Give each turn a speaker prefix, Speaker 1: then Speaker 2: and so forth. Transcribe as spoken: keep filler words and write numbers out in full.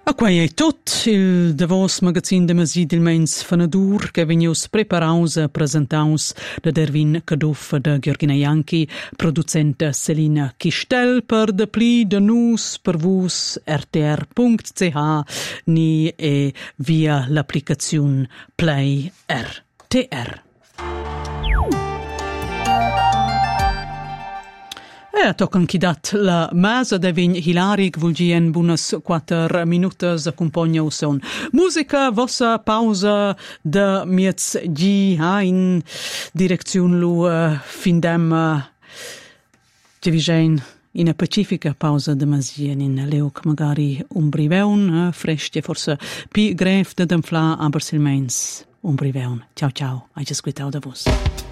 Speaker 1: A quai è tot il Davos magazin de Masi del Meins Fanadur che venius preparaus e presentaus da Dervin Caduff da Georgina Janchi, producente Selina Kistel per de pli de nus per vus r t r punct c h ni e via l'applicazione Play R T R. E tocan chi dat la masa de vin hilarig vulgien bunas quattr minutas accompagna son musica vossa pausa de miez gi ha in direziun lu uh, findem uh, divigen in a pacifica pausa de masien in leuc magari umbriveun uh, fresche forse pi gref de demfla aber silmens umbriveun. Ciao ciao, ai gesquitau da vos.